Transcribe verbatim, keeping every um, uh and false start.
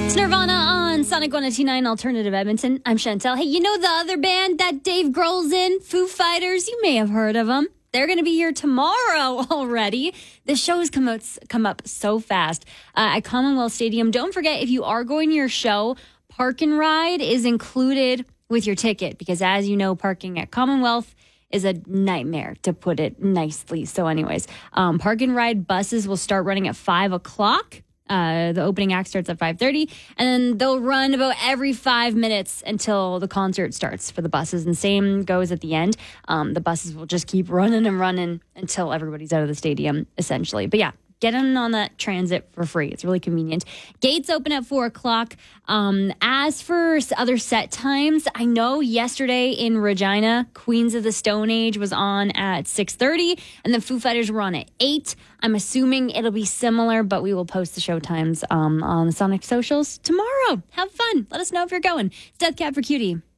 It's Nirvana on Sonic one oh two point nine Alternative Edmonton. I'm Chantel. Hey, you know the other band that Dave Grohl's in? Foo Fighters. You may have heard of them. They're going to be here tomorrow already. The shows come out, come up so fast uh, at Commonwealth Stadium. Don't forget, if you are going to your show, Park and Ride is included with your ticket because, as you know, parking at Commonwealth is a nightmare, to put it nicely. So anyways, um, Park and Ride buses will start running at five o'clock. Uh, the opening act starts at five thirty, and then they'll run about every five minutes until the concert starts for the buses. And same goes at the end. Um, the buses will just keep running and running until everybody's out of the stadium, essentially. But yeah, get in on that transit for free. It's really convenient. Gates open at four o'clock. Um, as for other set times, I know yesterday in Regina, Queens of the Stone Age was on at six thirty, and the Foo Fighters were on at eight. I'm assuming it'll be similar, but we will post the show times um, on the Sonic socials tomorrow. Have fun. Let us know if you're going. It's Death Cab for Cutie.